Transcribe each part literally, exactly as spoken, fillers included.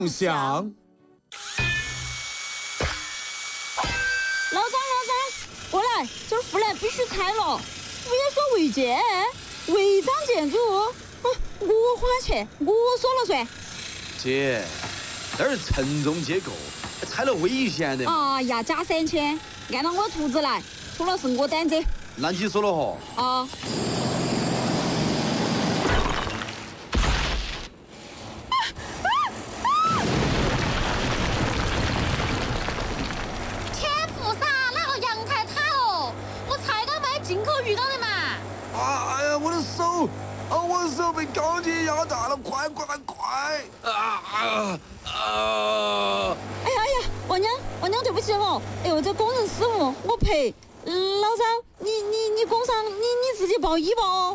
想。 老张，老张，过来，这儿护栏必须拆了。为所违建，违章建筑，啊，我花钱，我说了算。 姐，这儿承重结构，拆了危险的。 哎呀，加三千，按照我图纸来，出了是我担子。 那你说了哈？ 啊。 进口鱼缸的嘛！ 啊！哎呀，我的手！啊，我的手被钢筋压断了！快快快！啊啊啊！ 哎呀哎呀，王娘，王娘，对不起哦！哎呦，这工人失误，我赔。老张，你你你工伤，你你自己报医吧哦。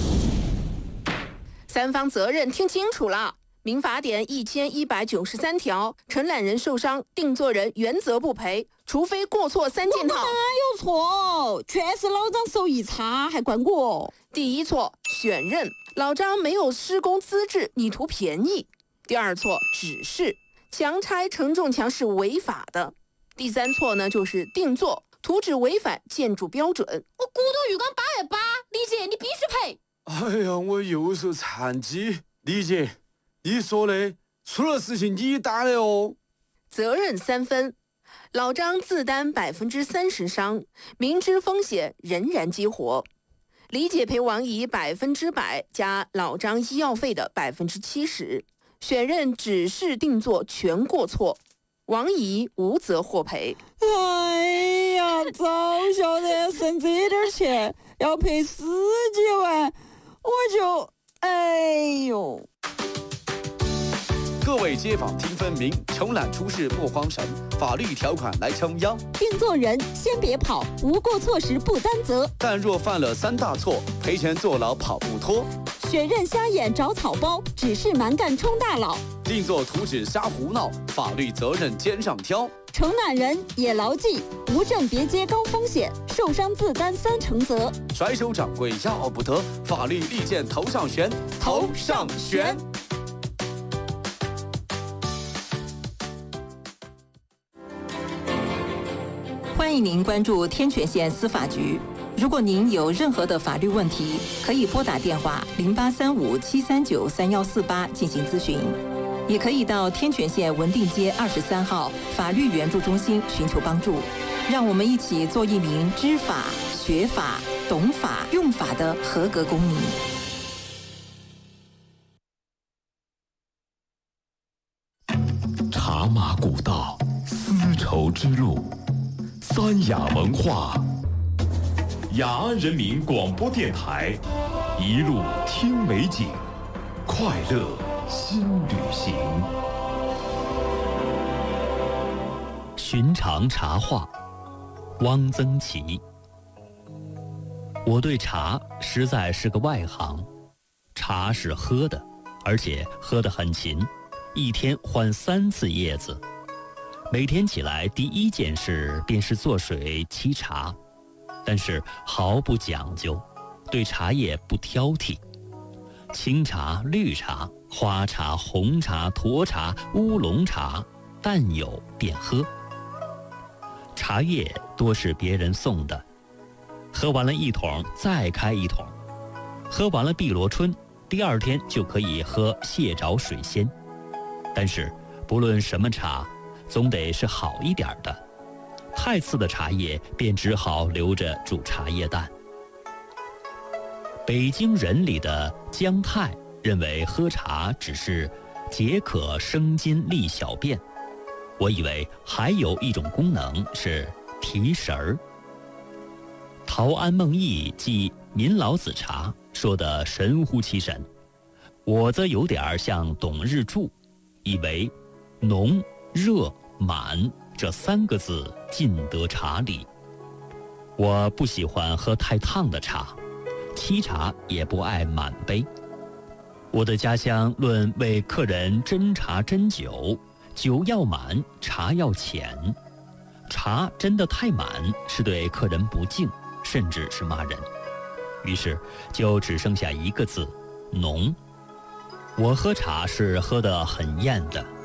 三方责任听清楚了。民法典一千一百九十三条，承揽人受伤，定作人原则不赔，除非过错三件套。 哪有错？全是老张手艺差，还怪我。 第一错，选任，老张没有施工资质，你图便宜。第二错，指示，强拆承重墙是违法的。第三错呢，就是定做，图纸违反建筑标准。 我骨头浴缸八万八，李姐你必须赔。 哎呀，我右手残疾，李姐。你说的，出了事情你担的哦。 责任三分，老张自担百分之三十伤，明知风险仍然激活。李姐赔王姨百分之百加老张医药费的百分之七十，选任指示定做全过错，王姨无责获赔。 哎呀，早晓得省这点钱要赔十几万，我就哎呦。 各位街坊听分明，承揽出事莫慌神，法律条款来撑腰。 定做人先别跑，无过错时不担责。 但若犯了三大错，赔钱坐牢跑不脱。 选任瞎眼找草包，指示蛮干充大佬。 定做图纸瞎胡闹，法律责任肩上挑。 承揽人也牢记，无证别接高风险，受伤自担三成责。 甩手掌柜要不得，法律利剑头上悬，头上悬。 欢迎您关注天泉县司法局。如果您有任何的法律问题，可以拨打电话零八三五七三九三幺四八进行咨询，也可以到天泉县文定街二十三号法律援助中心寻求帮助。让我们一起做一名知法、学法、懂法、用法的合格公民。 茶马古道，丝绸之路。三雅文化，雅安人民广播电台，一路听美景，快乐新旅行。 寻常茶话，汪曾祺。我对茶实在是个外行，茶是喝的，而且喝得很勤，一天换三次叶子。每天起来第一件事便是做水沏茶，但是毫不讲究，对茶叶不挑剔。青茶、绿茶、花茶、红茶、沱茶、乌龙茶，但有便喝。茶叶多是别人送的，喝完了一桶再开一桶，喝完了碧螺春，第二天就可以喝蟹爪水仙。但是不论什么茶，总得是好一点的，太次的茶叶便只好留着煮茶叶蛋。北京人里的姜太认为喝茶只是解渴生津利小便，我以为还有一种功能是提神儿。陶庵梦忆记民老子茶说得神乎其神，我则有点像董日柱，以为浓热满这三个字尽得茶理。我不喜欢喝太烫的茶，沏茶也不爱满杯。我的家乡论为客人斟茶斟酒，酒要满，茶要浅。茶斟得太满是对客人不敬，甚至是骂人。于是就只剩下一个字，浓。我喝茶是喝得很艳的，